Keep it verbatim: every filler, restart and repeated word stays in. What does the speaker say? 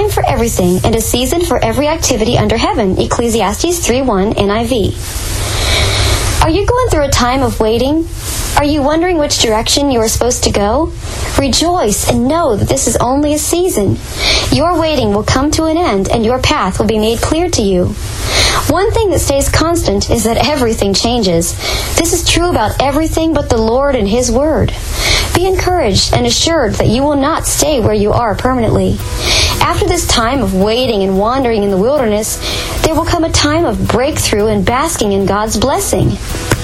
time for everything and a season for every activity under heaven. Ecclesiastes three one N I V. Are you going through a time of waiting? Are you wondering which direction you are supposed to go? Rejoice and know that this is only a season. Your waiting will come to an end and your path will be made clear to you. One thing that stays constant is that everything changes. This is true about everything but the Lord and His Word. Be encouraged and assured that you will not stay where you are permanently. After this time of waiting and wandering in the wilderness, there will come a time of breakthrough and basking in God's blessing.